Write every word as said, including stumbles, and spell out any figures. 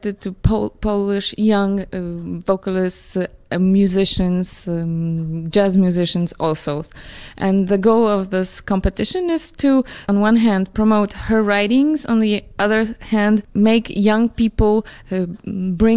directed to Pol- Polish young uh, vocalists, uh, musicians, um, jazz musicians also. And the goal of this competition is to, on one hand, promote her writings, on the other hand, make young people uh, bring